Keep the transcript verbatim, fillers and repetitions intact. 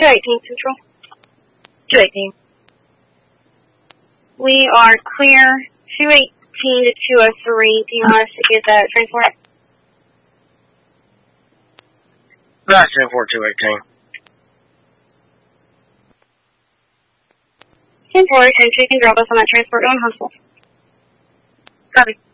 two eighteen Central. two eighteen. We are clear two eighteen to two oh three. Do you want us to get that transport? That's ten four two eighteen. ten four, and you can drop us on that transport going hostel. Copy.